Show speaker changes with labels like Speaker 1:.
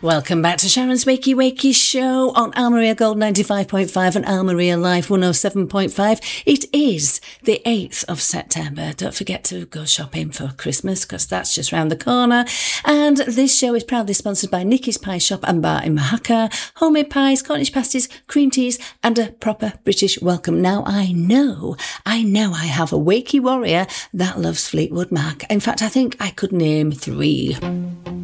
Speaker 1: Welcome back to Sharon's Wakey Wakey Show on Almeria Gold 95.5 and Almeria Live 107.5. It is the 8th of September. Don't forget to go shopping for Christmas because that's just round the corner. And this show is proudly sponsored by Nikki's Pie Shop and Bar in Mahaka. Homemade pies, Cornish pasties, cream teas and a proper British welcome. Now I know I have a wakey warrior that loves Fleetwood Mac. In fact, I think I could name 3.